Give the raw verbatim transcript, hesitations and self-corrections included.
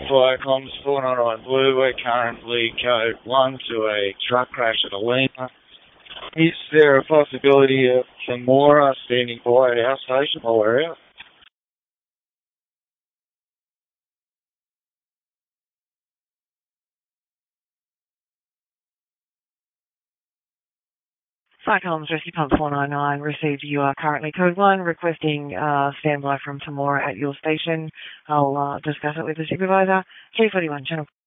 Viacom's four nine nine Blue. We're currently code one to a truck crash at Alina. Is there a possibility of Temora standing by at our station while we're out? Cyclones Rescue Pump four nine nine received. You are currently code one, requesting uh, standby from Temora at your station. I'll uh, discuss it with the supervisor. three forty-one, channel